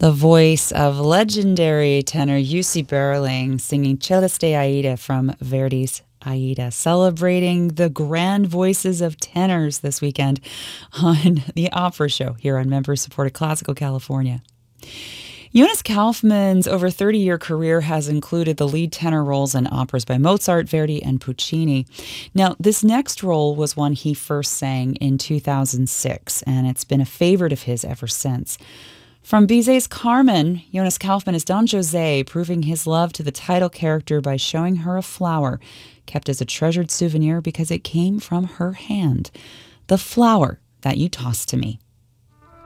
The voice of legendary tenor Jussi Björling singing Celeste Aida from Verdi's Aida, celebrating the grand voices of tenors this weekend on the Opera Show here on member-supported Classical California. Jonas Kaufmann's over 30-year career has included the lead tenor roles in operas by Mozart, Verdi, and Puccini. Now, this next role was one he first sang in 2006, and it's been a favorite of his ever since. From Bizet's Carmen, Jonas Kaufmann is Don José, proving his love to the title character by showing her a flower, kept as a treasured souvenir because it came from her hand. The flower that you tossed to me.